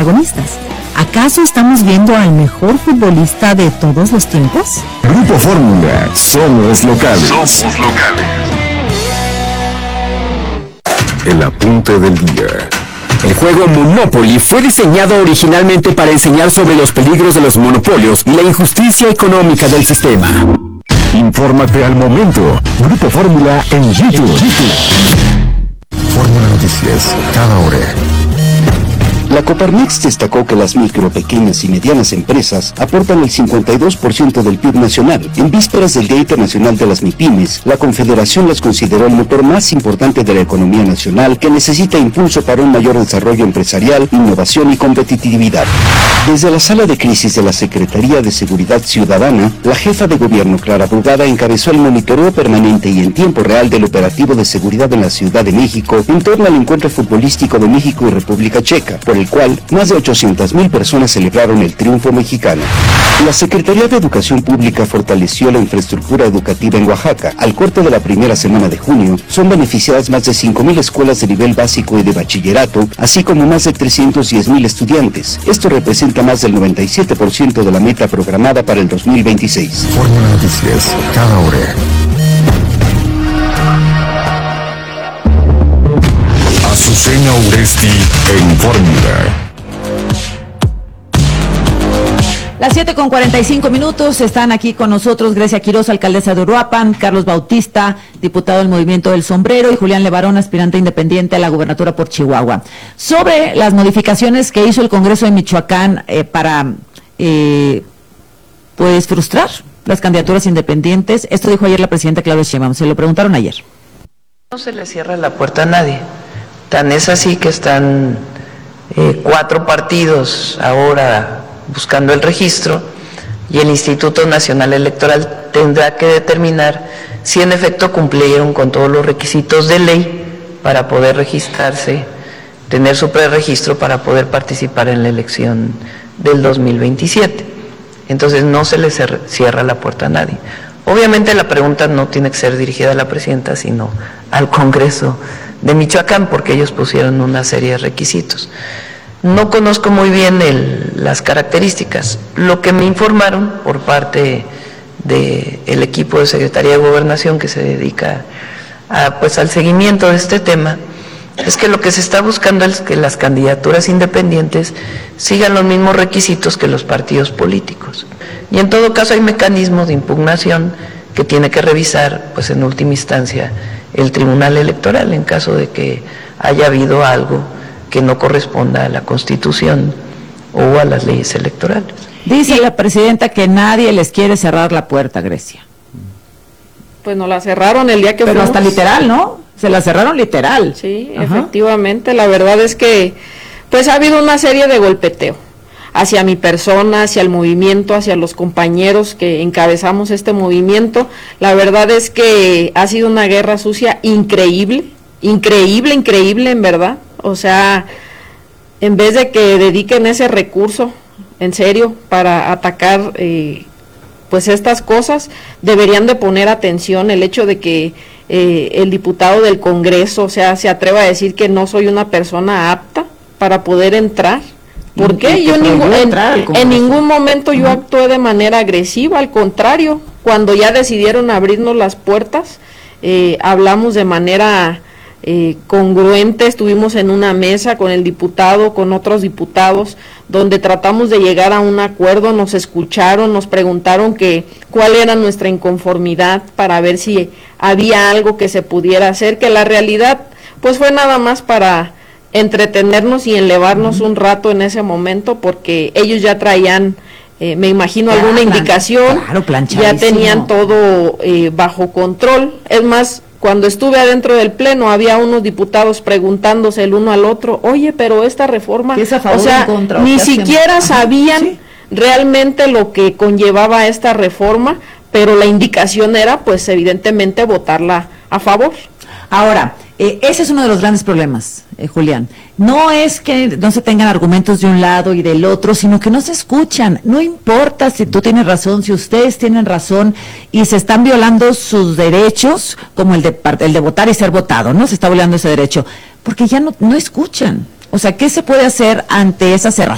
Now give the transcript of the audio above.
protagonistas. ¿Acaso estamos viendo al mejor futbolista de todos los tiempos? Grupo Fórmula, somos locales. Somos locales. El apunte del día. El juego Monopoly fue diseñado originalmente para enseñar sobre los peligros de los monopolios y la injusticia económica del sistema. Infórmate al momento. Grupo Fórmula en YouTube. Fórmula Noticias, cada hora. La Coparmex destacó que las micro, pequeñas y medianas empresas aportan el 52% del PIB nacional. En vísperas del Día Internacional de las MIPYMES, la Confederación las consideró el motor más importante de la economía nacional que necesita impulso para un mayor desarrollo empresarial, innovación y competitividad. Desde la sala de crisis de la Secretaría de Seguridad Ciudadana, la jefa de gobierno Clara Brugada encabezó el monitoreo permanente y en tiempo real del operativo de seguridad en la Ciudad de México en torno al encuentro futbolístico de México y República Checa, por el cual más de 800,000 personas celebraron el triunfo mexicano. La Secretaría de Educación Pública fortaleció la infraestructura educativa en Oaxaca. Al corte de la primera semana de junio, son beneficiadas más de 5,000 escuelas de nivel básico y de bachillerato, así como más de 310,000 estudiantes. Esto representa más del 97% de la meta programada para el 2026. Fórmula Noticias, cada hora. Azucena Uresti en Fórmula. Las 7:45 están aquí con nosotros Grecia Quiroz, alcaldesa de Uruapan, Carlos Bautista, diputado del Movimiento del Sombrero, y Julián Levarón, aspirante independiente a la gubernatura por Chihuahua. Sobre las modificaciones que hizo el Congreso de Michoacán para frustrar las candidaturas independientes, esto dijo ayer la presidenta Claudia Sheinbaum, se lo preguntaron ayer. No se le cierra la puerta a nadie, tan es así que están 4 partidos ahora buscando el registro, y el Instituto Nacional Electoral tendrá que determinar si en efecto cumplieron con todos los requisitos de ley para poder registrarse, tener su preregistro para poder participar en la elección del 2027. Entonces no se le cierra la puerta a nadie. Obviamente la pregunta no tiene que ser dirigida a la presidenta, sino al Congreso de Michoacán, porque ellos pusieron una serie de requisitos. No conozco muy bien las características. Lo que me informaron por parte del equipo de Secretaría de Gobernación que se dedica al seguimiento de este tema, es que lo que se está buscando es que las candidaturas independientes sigan los mismos requisitos que los partidos políticos. Y en todo caso hay mecanismos de impugnación que tiene que revisar, pues en última instancia, el Tribunal Electoral en caso de que haya habido algo que no corresponda a la Constitución o a las leyes electorales. Dice la presidenta que nadie les quiere cerrar la puerta, Grecia. Pues nos la cerraron el día que Pero fuimos. hasta literal, ¿no? Se la cerraron literal. Sí, Ajá. efectivamente. La verdad es que pues ha habido una serie de golpeteo hacia mi persona, hacia el movimiento, hacia los compañeros que encabezamos este movimiento. La verdad es que ha sido una guerra sucia increíble en verdad. O sea, en vez de que dediquen ese recurso, en serio, para atacar pues estas cosas, deberían de poner atención el hecho de que el diputado del Congreso, o sea, se atreva a decir que no soy una persona apta para poder entrar. ¿Por qué? Yo en ningún momento yo actué de manera agresiva, al contrario, cuando ya decidieron abrirnos las puertas, hablamos de manera congruente, estuvimos en una mesa con el diputado, con otros diputados, donde tratamos de llegar a un acuerdo, nos escucharon, nos preguntaron cuál era nuestra inconformidad para ver si había algo que se pudiera hacer, que la realidad pues fue nada más para entretenernos y elevarnos un rato en ese momento, porque ellos ya traían, me imagino, alguna indicación, ya tenían todo bajo control. Es más, cuando estuve adentro del pleno había unos diputados preguntándose el uno al otro, oye, pero esta reforma, o sea, ni siquiera sabían realmente lo que conllevaba esta reforma, pero la indicación era, pues, evidentemente votarla a favor. Ahora, ese es uno de los grandes problemas, Julián. No es que no se tengan argumentos de un lado y del otro, sino que no se escuchan. No importa si tú tienes razón, si ustedes tienen razón, y se están violando sus derechos, como el de votar y ser votado, ¿no? Se está violando ese derecho, porque ya no escuchan. O sea, ¿qué se puede hacer ante esa cerrazón?